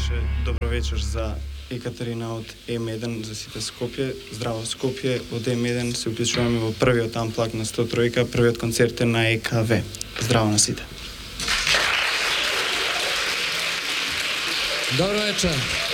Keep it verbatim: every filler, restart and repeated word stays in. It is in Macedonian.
беше добро вечер за Екатерина од М еден за сите Скопје. Здраво Скопје, од М еден се уклучуваме во првиот амплак на сто три, првиот концерт е на Е К В. Здраво на сите. Добро вечер.